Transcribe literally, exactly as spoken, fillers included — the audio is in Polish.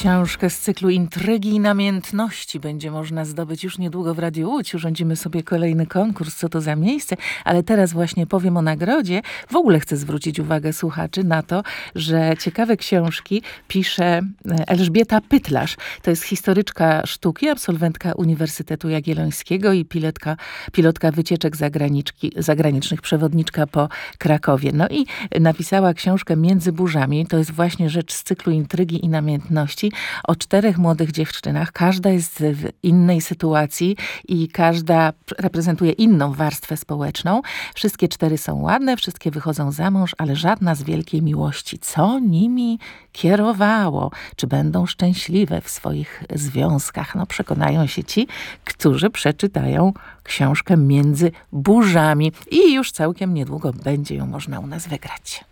Książkę z cyklu Intrygi i Namiętności będzie można zdobyć już niedługo w Radiu Łódź. Urządzimy sobie kolejny konkurs, co to za miejsce, ale teraz właśnie powiem o nagrodzie. W ogóle chcę zwrócić uwagę słuchaczy na to, że ciekawe książki pisze Elżbieta Pytlarz. To jest historyczka sztuki, absolwentka Uniwersytetu Jagiellońskiego i pilotka, pilotka wycieczek zagranicznych, przewodniczka po Krakowie. No i napisała książkę Między burzami. To jest właśnie rzecz z cyklu Intrygi i Namiętności o czterech młodych dziewczynach. Każda jest w innej sytuacji i każda reprezentuje inną warstwę społeczną. Wszystkie cztery są ładne, wszystkie wychodzą za mąż, ale żadna z wielkiej miłości. Co nimi kierowało? Czy będą szczęśliwe w swoich związkach? No przekonają się ci, którzy przeczytają książkę Między burzami. I już całkiem niedługo będzie ją można u nas wygrać.